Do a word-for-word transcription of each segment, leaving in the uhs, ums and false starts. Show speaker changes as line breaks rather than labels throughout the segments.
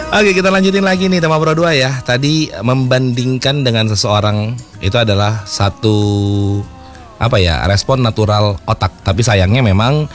Oke, kita lanjutin lagi nih tema Pro dua ya. Tadi membandingkan dengan seseorang itu adalah satu apa ya, respon natural otak. Tapi sayangnya memang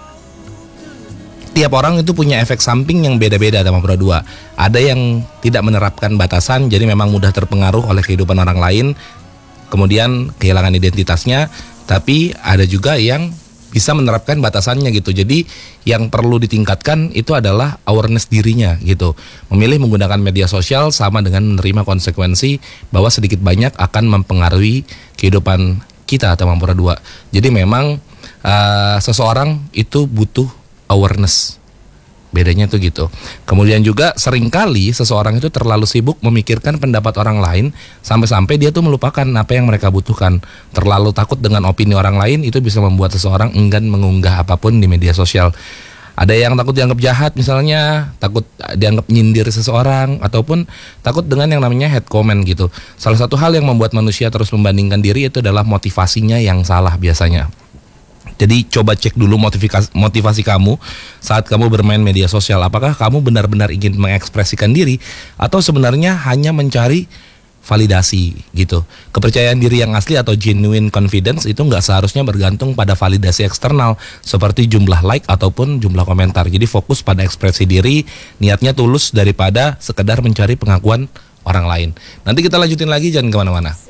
tiap orang itu punya efek samping yang beda-beda tema Pro dua. Ada yang tidak menerapkan batasan, jadi memang mudah terpengaruh oleh kehidupan orang lain, kemudian kehilangan identitasnya. Tapi ada juga yang bisa menerapkan batasannya gitu. Jadi yang perlu ditingkatkan itu adalah awareness dirinya gitu. Memilih menggunakan media sosial sama dengan menerima konsekuensi bahwa sedikit banyak akan mempengaruhi kehidupan kita tema Pro dua. Jadi memang uh, seseorang itu butuh awareness. Bedanya tuh gitu. Kemudian juga seringkali seseorang itu terlalu sibuk memikirkan pendapat orang lain sampai-sampai dia tuh melupakan apa yang mereka butuhkan. Terlalu takut dengan opini orang lain itu bisa membuat seseorang enggan mengunggah apapun di media sosial. Ada yang takut dianggap jahat misalnya, takut dianggap nyindir seseorang, ataupun takut dengan yang namanya hate comment gitu. Salah satu hal yang membuat manusia terus membandingkan diri itu adalah motivasinya yang salah biasanya. Jadi coba cek dulu motivasi, motivasi kamu saat kamu bermain media sosial. Apakah kamu benar-benar ingin mengekspresikan diri atau sebenarnya hanya mencari validasi gitu. Kepercayaan diri yang asli atau genuine confidence itu nggak seharusnya bergantung pada validasi eksternal seperti jumlah like ataupun jumlah komentar. Jadi fokus pada ekspresi diri, niatnya tulus daripada sekedar mencari pengakuan orang lain. Nanti kita lanjutin lagi, jangan kemana-mana.